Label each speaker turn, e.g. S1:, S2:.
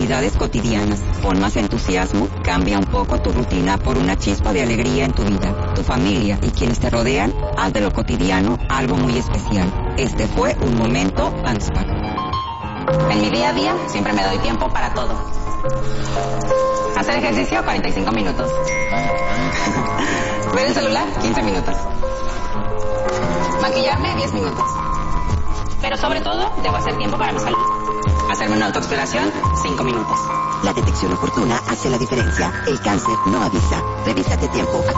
S1: actividades cotidianas. Pon más entusiasmo, cambia un poco tu rutina por una chispa de alegría en tu vida, tu familia y quienes te rodean. Haz de lo cotidiano algo muy especial. Este fue un momento Anspar.
S2: En mi día a día siempre me doy tiempo para todo. Hacer ejercicio 45 minutos. Ver el celular 15 minutos. Maquillarme 10 minutos. Pero sobre todo debo hacer tiempo para mi salud. Hacerme una autoexploración 5 minutos.
S3: La detección oportuna hace la diferencia. El cáncer no avisa. Revísate tiempo.